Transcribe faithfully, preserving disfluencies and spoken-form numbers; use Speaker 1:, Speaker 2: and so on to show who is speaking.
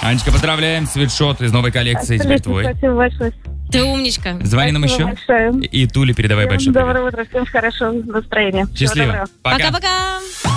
Speaker 1: Анечка, поздравляем, свитшот из новой коллекции теперь твой.
Speaker 2: Спасибо большое.
Speaker 3: Ты умничка.
Speaker 1: Звони нам еще.
Speaker 2: Большое.
Speaker 1: И Туле передавай большой привет.
Speaker 2: Доброе утро, всем хорошего настроения.
Speaker 1: Счастливо. Пока.
Speaker 3: Пока-пока.